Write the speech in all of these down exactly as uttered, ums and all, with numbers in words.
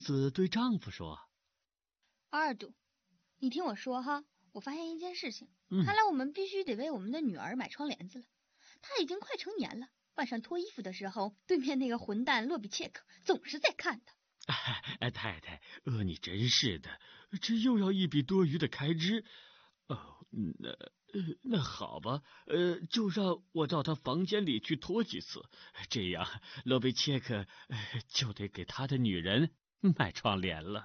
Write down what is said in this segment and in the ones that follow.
子对丈夫说： 二度，你听我说哈，我发现一件事情， 嗯、 看来我们必须得为我们的女儿买窗帘子了。她已经快成年了，晚上脱衣服的时候，对面那个混蛋洛比切克总是在看她。 哎，太太，呃，你真是的，这又要一笔多余的开支。哦，那呃，那好吧，呃，就让我到他房间里去拖几次，这样罗贝切克、呃、就得给他的女人买窗帘了。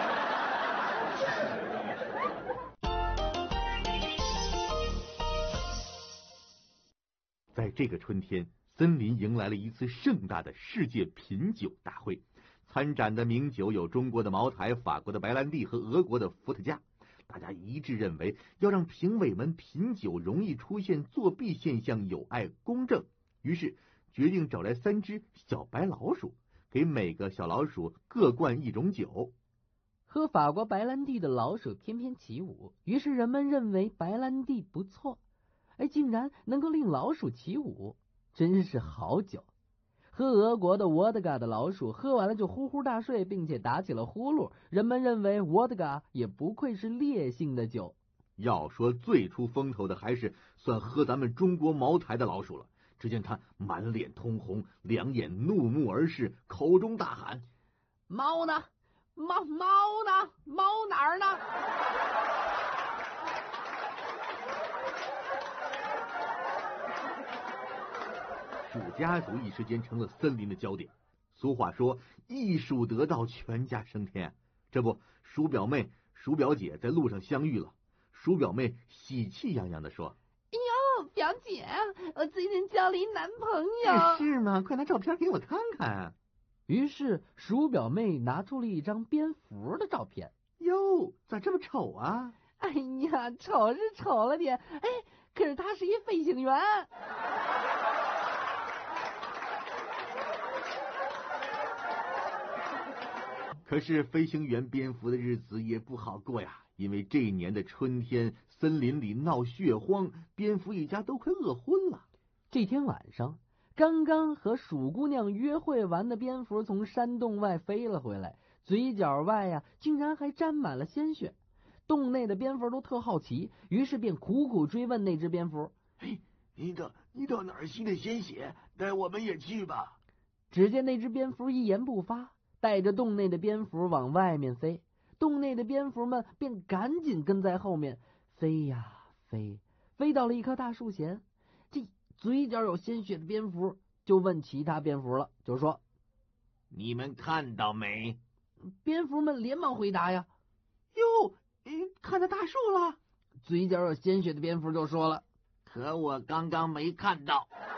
在这个春天，森林迎来了一次盛大的世界品酒大会。参展的名酒有中国的茅台、法国的白兰地和俄国的伏特加。大家一致认为，要让评委们品酒容易出现作弊现象有碍公正，于是决定找来三只小白老鼠，给每个小老鼠各灌一种酒。 喝法国白兰地的老鼠翩翩起舞，于是人们认为白兰地不错。哎，竟然能够令老鼠起舞，真是好酒。喝俄国的沃德嘎的老鼠喝完了就呼呼大睡，并且打起了呼噜。人们认为沃德嘎也不愧是烈性的酒。 要说最出风头的，还是算喝咱们中国茅台的老鼠了。只见他满脸通红，两眼怒目而视，口中大喊： 猫呢？猫猫呢？猫哪儿呢？ 鼠家族一时间成了森林的焦点。俗话说，一鼠得道，全家升天。这不，鼠表妹、鼠表姐在路上相遇了。鼠表妹喜气洋洋地说： 哎呦，表姐，我最近交了一男朋友。 是吗？快拿照片给我看看。 于是鼠表妹拿出了一张蝙蝠的照片。 哟，咋这么丑啊？ 哎呀，丑是丑了点，哎，可是他是一飞行员。 可是飞行员蝙蝠的日子也不好过呀，因为这一年的春天，森林里闹血荒，蝙蝠一家都快饿昏了。 这天晚上，刚刚和鼠姑娘约会完的蝙蝠从山洞外飞了回来，嘴角外呀、啊、竟然还沾满了鲜血。洞内的蝙蝠都特好奇，于是便苦苦追问那只蝙蝠： 嘿，你到你到哪儿吸的鲜血？带我们也去吧。 只见那只蝙蝠一言不发，带着洞内的蝙蝠往外面飞，洞内的蝙蝠们便赶紧跟在后面，飞呀飞，飞到了一棵大树前。这嘴角有鲜血的蝙蝠就问其他蝙蝠了，就说： 你们看到没？ 蝙蝠们连忙回答呀： 哟，看到大树了。 嘴角有鲜血的蝙蝠就说了： 可我刚刚没看到。